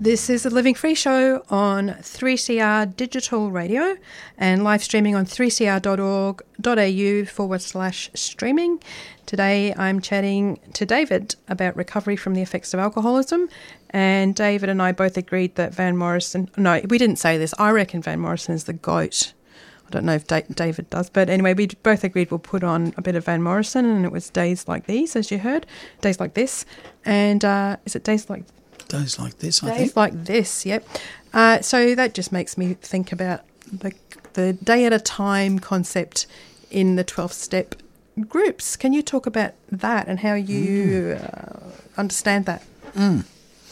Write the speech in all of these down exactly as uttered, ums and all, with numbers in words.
This is the Living Free Show on three C R Digital Radio and live streaming on three c r dot org dot a u forward slash streaming. Today I'm chatting to David about recovery from the effects of alcoholism, and David and I both agreed that Van Morrison, no, we didn't say this, I reckon Van Morrison is the GOAT. I don't know if da- David does, but anyway, we both agreed we'll put on a bit of Van Morrison, and it was Days Like These, as you heard, Days Like This, and uh, is it Days Like Days Like This, I Days think. Like This, yep. Uh, so that just makes me think about the the day at a time concept in the twelve-step groups. Can you talk about that and how you mm. uh, understand that? Mm.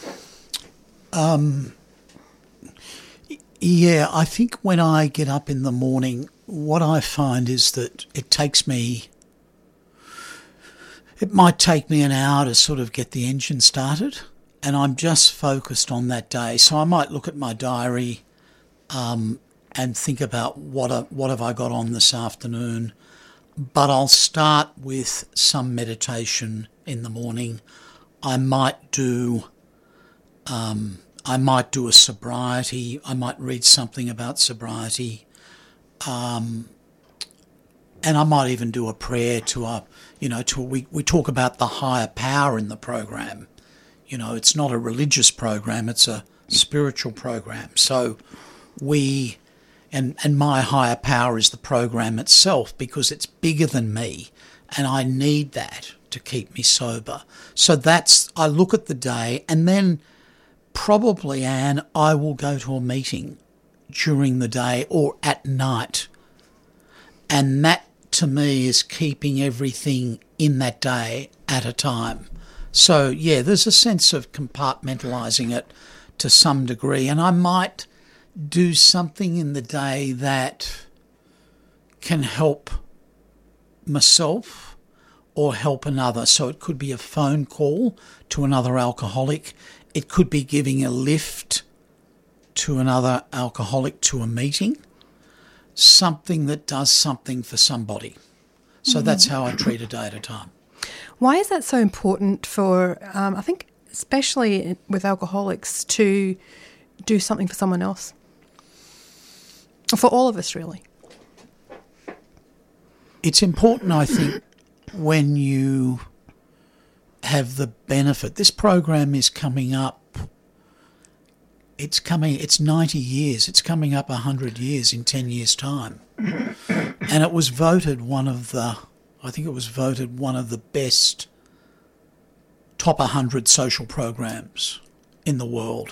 Um. Yeah, I think when I get up in the morning, what I find is that it takes me, it might take me an hour to sort of get the engine started, and I'm just focused on that day. So I might look at my diary um, and think about what a, what have I got on this afternoon, but I'll start with some meditation in the morning. I might do... Um, I might do a sobriety. I might read something about sobriety. Um, and I might even do a prayer to a, you know, to a, we, we talk about the higher power in the program. You know, it's not a religious program, it's a spiritual program. So we, and, and my higher power is the program itself, because it's bigger than me, and I need that to keep me sober. So that's, I look at the day, and then probably, Anne, I will go to a meeting during the day or at night. And that, to me, is keeping everything in that day at a time. So, yeah, there's a sense of compartmentalising it to some degree. And I might do something in the day that can help myself or help another. So it could be a phone call to another alcoholic. It could be giving a lift to another alcoholic to a meeting, something that does something for somebody. So mm-hmm. that's how I treat a day at a time. Why is that so important for, um, I think, especially with alcoholics, to do something for someone else? For all of us, really. It's important, I think, when you have the benefit. This program is coming up, it's coming, it's ninety years, it's coming up one hundred years in ten years' time. And it was voted one of the, I think it was voted one of the best top one hundred social programs in the world.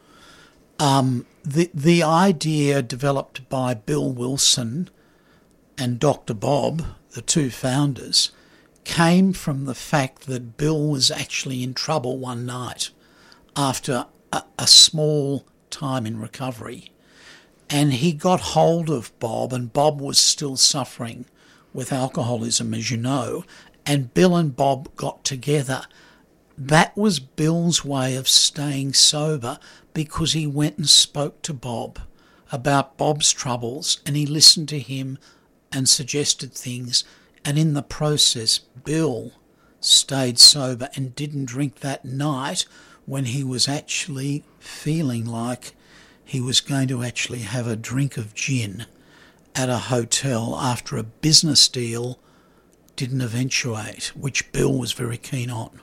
Um, the, the idea developed by Bill Wilson and Doctor Bob, the two founders, came from the fact that Bill was actually in trouble one night after a, a small time in recovery, and he got hold of Bob, and Bob was still suffering with alcoholism, as you know, and Bill and Bob got together. That was Bill's way of staying sober, because he went and spoke to Bob about Bob's troubles, and he listened to him and suggested things. And in the process, Bill stayed sober and didn't drink that night when he was actually feeling like he was going to actually have a drink of gin at a hotel after a business deal didn't eventuate, which Bill was very keen on.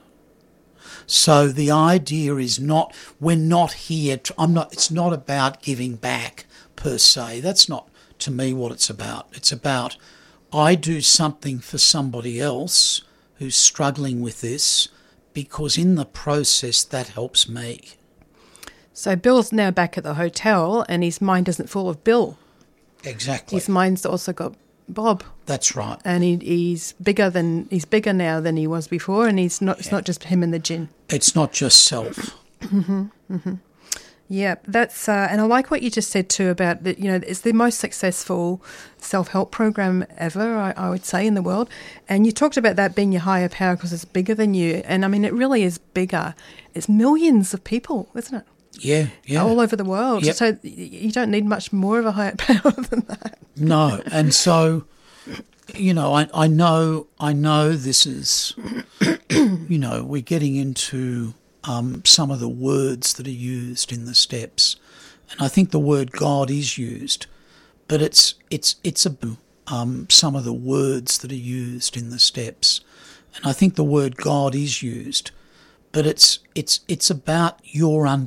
So the idea is not, we're not here, to, I'm not, it's not about giving back per se. That's not, to me, what it's about. It's about, I do something for somebody else who's struggling with this, because in the process that helps me. So Bill's now back at the hotel and his mind isn't full of Bill. Exactly. His mind's also got Bob. That's right. And he, he's bigger than he's bigger now than he was before, and he's not. Yeah. It's not just him and the gin. It's not just self. mm-hmm, mm-hmm. Yeah, that's uh, and I like what you just said too about that. You know, it's the most successful self-help program ever, I, I would say, in the world. And you talked about that being your higher power because it's bigger than you. And I mean, it really is bigger. It's millions of people, isn't it? Yeah, yeah. All over the world. Yep. So you don't need much more of a higher power than that. No, and so, you know, I, I know, I know this is, you know, we're getting into. um, some of the words that are used in the steps. And I think the word God is used, but it's it's it's a um, some of the words that are used in the steps. And I think the word God is used, but it's it's it's about your understanding.